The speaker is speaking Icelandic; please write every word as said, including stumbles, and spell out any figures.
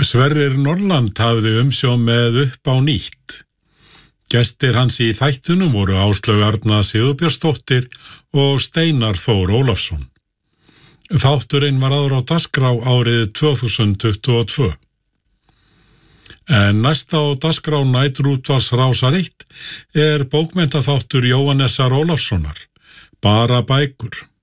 Sverrir Norland hafði umsjón með Upp á nýtt. Gestir hans í þættunum voru Áslaug Arna Sigurbjörnsdóttir og Steinar Þór Ólafsson. Þátturinn var áður á dagskrá árið tvö þúsund tuttugu og tvö. En næsta á dagskrá Næturútvarps Rásar eitt er bókmenntaþáttur Jóhannesar Ólafssonar, Bara bækur.